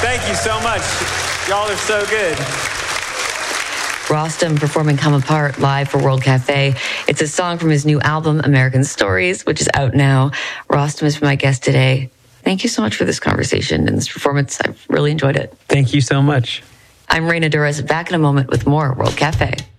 Thank you so much. Y'all are so good. Rostam performing Come Apart live for World Cafe. It's a song from his new album, American Stories, which is out now. Rostam has been my guest today. Thank you so much for this conversation and this performance. I've really enjoyed it. Thank you so much. I'm Raina Durez, back in a moment with more World Cafe.